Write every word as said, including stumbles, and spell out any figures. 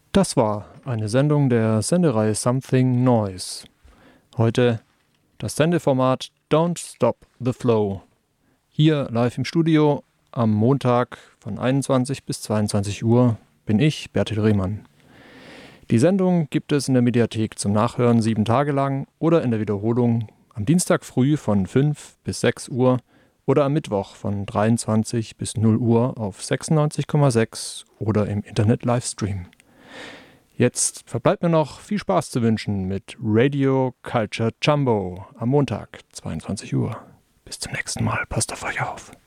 Das war eine Sendung der Sendereihe Something Noise. Heute das Sendeformat Don't Stop the Flow. Hier live im Studio am Montag von einundzwanzig bis zweiundzwanzig Uhr bin ich, Bertil Rehmann. Die Sendung gibt es in der Mediathek zum Nachhören sieben Tage lang oder in der Wiederholung am Dienstag früh von fünf bis sechs Uhr oder am Mittwoch von dreiundzwanzig bis null Uhr auf sechsundneunzig Komma sechs oder im Internet-Livestream. Jetzt verbleibt mir noch viel Spaß zu wünschen mit Radio Culture Jumbo am Montag, zweiundzwanzig Uhr. Bis zum nächsten Mal. Passt auf euch auf.